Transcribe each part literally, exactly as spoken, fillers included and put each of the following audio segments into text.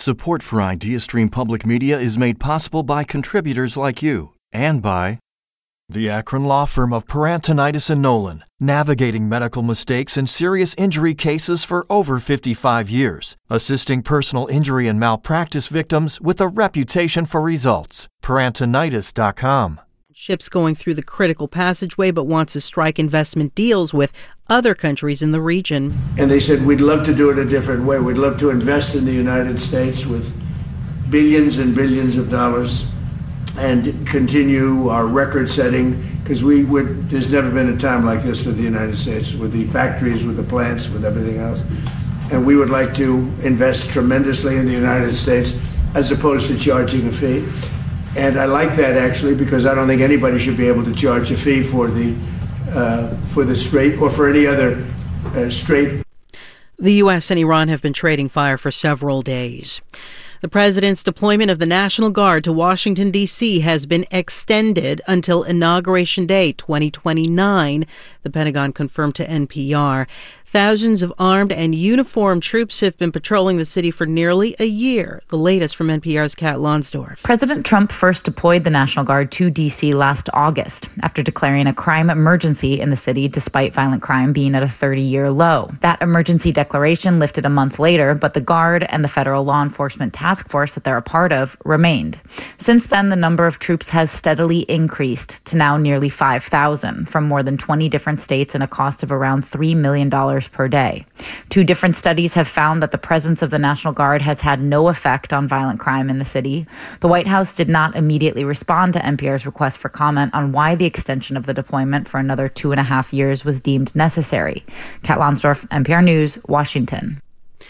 Support for IdeaStream Public Media is made possible by contributors like you and by the Akron law firm of Parantonitis and Nolan, navigating medical mistakes and serious injury cases for over fifty-five years, assisting personal injury and malpractice victims with a reputation for results. Parantonitis dot com. Ships going through the critical passageway, but wants to strike investment deals with other countries in the region. And they said, we'd love to do it a different way. We'd love to invest in the United States with billions and billions of dollars and continue our record setting, because we would, there's never been a time like this for the United States, with the factories, with the plants, with everything else. And we would like to invest tremendously in the United States as opposed to charging a fee. And I like that, actually, because I don't think anybody should be able to charge a fee for the uh, for the Strait or for any other uh, strait. The U S and Iran have been trading fire for several days. The president's deployment of the National Guard to Washington, D C has been extended until Inauguration Day twenty twenty-nine, the Pentagon confirmed to N P R. Thousands of armed and uniformed troops have been patrolling the city for nearly a year. The latest from N P R's Kat Lonsdorf. President Trump first deployed the National Guard to D C last August after declaring a crime emergency in the city despite violent crime being at a thirty-year low. That emergency declaration lifted a month later, but the Guard and the federal law enforcement task force that they're a part of remained. Since then, the number of troops has steadily increased to now nearly five thousand from more than twenty different states and a cost of around three million dollars per day. Two different studies have found that the presence of the National Guard has had no effect on violent crime in the city. The White House did not immediately respond to N P R's request for comment on why the extension of the deployment for another two and a half years was deemed necessary. Kat Lonsdorf, N P R News, Washington.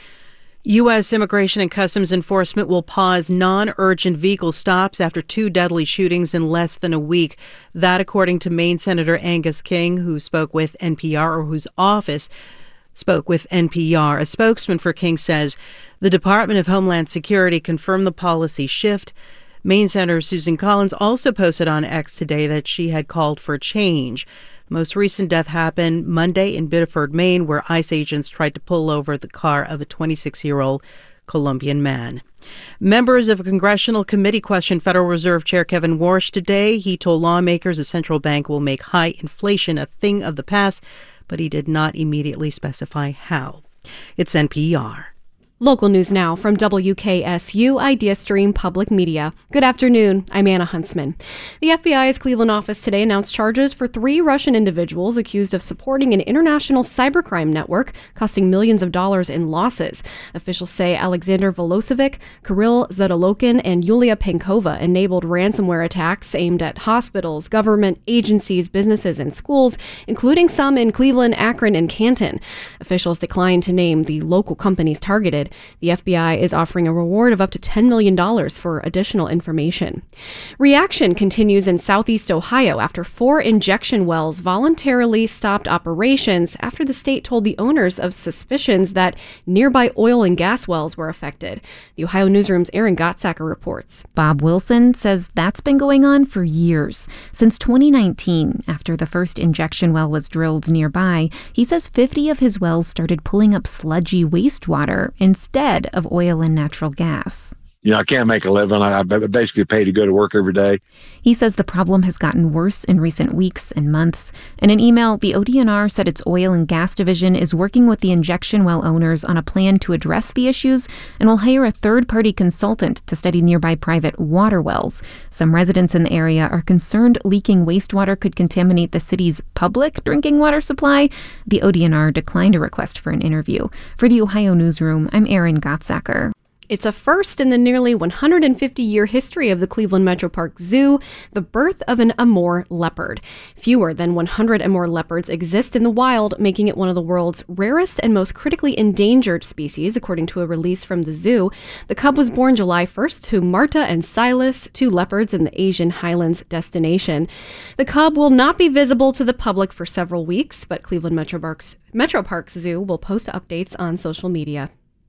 U S. Immigration and Customs Enforcement will pause non-urgent vehicle stops after two deadly shootings in less than a week. That, according to Maine Senator Angus King, who spoke with N P R, or whose office spoke with N P R. A spokesman for King says the Department of Homeland Security confirmed the policy shift. Maine Senator Susan Collins also posted on X today that she had called for change. The most recent death happened Monday in Biddeford, Maine, where ICE agents tried to pull over the car of a twenty-six-year-old Colombian man. Members of a congressional committee questioned Federal Reserve Chair Kevin Warsh today. He told lawmakers a central bank will make high inflation a thing of the past, but he did not immediately specify how. It's N P R. Local news now from W K S U IdeaStream Public Media. Good afternoon. I'm Anna Huntsman. The F B I's Cleveland office today announced charges for three Russian individuals accused of supporting an international cybercrime network, costing millions of dollars in losses. Officials say Alexander Volosevic, Kirill Zadolokin, and Yulia Pankova enabled ransomware attacks aimed at hospitals, government agencies, businesses, and schools, including some in Cleveland, Akron, and Canton. Officials declined to name the local companies targeted. The F B I is offering a reward of up to ten million dollars for additional information. Reaction continues in southeast Ohio after four injection wells voluntarily stopped operations after the state told the owners of suspicions that nearby oil and gas wells were affected. The Ohio Newsroom's Aaron Gottsacker reports. Bob Wilson says that's been going on for years. Since twenty nineteen, after the first injection well was drilled nearby, he says fifty of his wells started pulling up sludgy wastewater instead of oil and natural gas. You know, I can't make a living. I basically pay to go to work every day. He says the problem has gotten worse in recent weeks and months. In an email, the O D N R said its oil and gas division is working with the injection well owners on a plan to address the issues and will hire a third-party consultant to study nearby private water wells. Some residents in the area are concerned leaking wastewater could contaminate the city's public drinking water supply. The O D N R declined a request for an interview. For the Ohio Newsroom, I'm Aaron Gottsacker. It's a first in the nearly one hundred fifty year history of the Cleveland Metro Park Zoo, the birth of an Amur leopard. Fewer than one hundred Amur leopards exist in the wild, making it one of the world's rarest and most critically endangered species, according to a release from the zoo. The cub was born July first to Marta and Silas, two leopards in the Asian Highlands destination. The cub will not be visible to the public for several weeks, but Cleveland Metro Parks, Metro Parks Zoo will post updates on social media.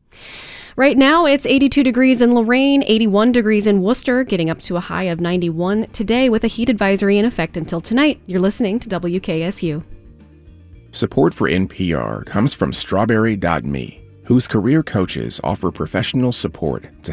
Right now, it's eighty-two degrees in Lorain, eighty-one degrees in Worcester, getting up to a high of ninety-one today with a heat advisory in effect until tonight. You're listening to W K S U. Support for N P R comes from Strawberry dot me, whose career coaches offer professional support to